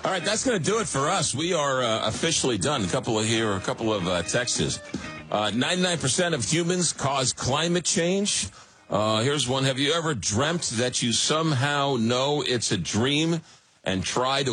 All right, that's going to do it for us. We are officially done. A couple of texts. 99% of humans cause climate change. Here's one. Have you ever dreamt that you somehow know it's a dream and try to